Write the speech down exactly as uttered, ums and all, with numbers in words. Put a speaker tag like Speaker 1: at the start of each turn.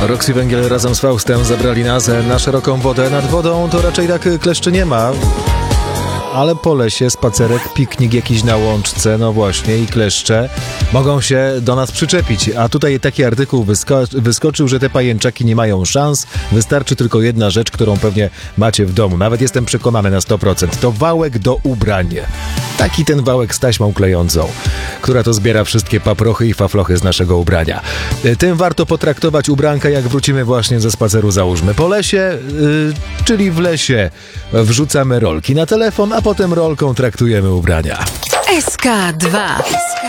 Speaker 1: Roxy Węgiel razem z Faustem zabrali nas na szeroką wodę. Nad wodą to raczej tak kleszczy nie ma. Ale po lesie, spacerek, piknik jakiś na łączce, no właśnie, i kleszcze mogą się do nas przyczepić. A tutaj taki artykuł wysko- wyskoczył, że te pajęczaki nie mają szans. Wystarczy tylko jedna rzecz, którą pewnie macie w domu. Nawet jestem przekonany na sto procent. To wałek do ubrań. Taki ten wałek z taśmą klejącą, która to zbiera wszystkie paprochy i faflochy z naszego ubrania. Tym warto potraktować ubrankę, jak wrócimy właśnie ze spaceru, załóżmy. Po lesie, yy, czyli w lesie, wrzucamy rolki na telefon, a potem rolką traktujemy ubrania.
Speaker 2: S K dwa.